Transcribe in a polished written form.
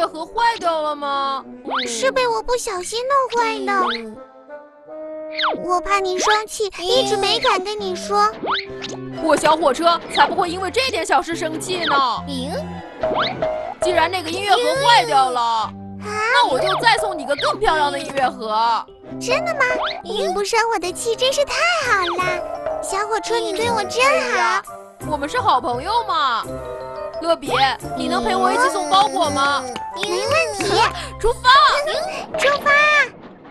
乐盒坏掉了吗？ 是被我不小心弄坏的。我怕你生气，一直没敢跟你说。 我小火车才不会因为这点小事生气呢。既然那个音乐盒坏掉了，那我就再送你个更漂亮的音乐盒。 真的吗？你不生我的气真是太好了。小火车，你对我真好。 我们是好朋友嘛。乐比，你能陪我一起送包裹吗？ 没问题。 出发！ 出发！